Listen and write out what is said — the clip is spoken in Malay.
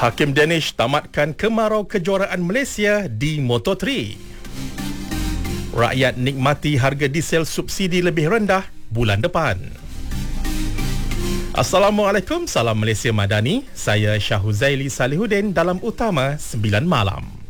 Hakim Danish tamatkan kemarau kejuaraan Malaysia di Moto3. Rakyat nikmati harga diesel subsidi lebih rendah bulan depan. Assalamualaikum, salam Malaysia Madani. Saya Syahuzaili Salihuddin dalam Utama 9 Malam.